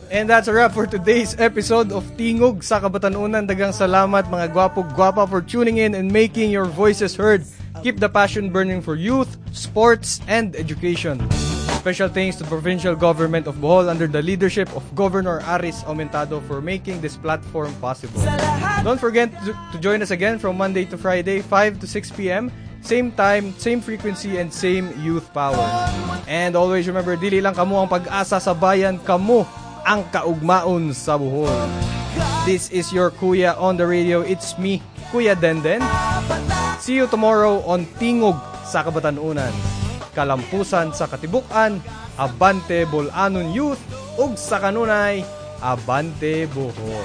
And that's a wrap for today's episode of Tingog sa Kabatanunan. Dagang salamat mga gwapog-gwapa for tuning in and making your voices heard. Keep the passion burning for youth, sports, and education. Special thanks to the provincial government of Bohol under the leadership of Governor Aris Aumentado for making this platform possible. Don't forget to join us again from Monday to Friday, 5 to 6 p.m. Same time, same frequency, and same youth power. And always remember, dili lang kamo ang pag-asa sa bayan, kamo ang kaugmaon sa Bohol. This is your Kuya on the radio. It's me, Kuya Denden. See you tomorrow on Tingog sa Kabatanunan. Kalampusan sa Katibukan, Abante Bolanon Youth, ug sa kanunay, Abante Bohol.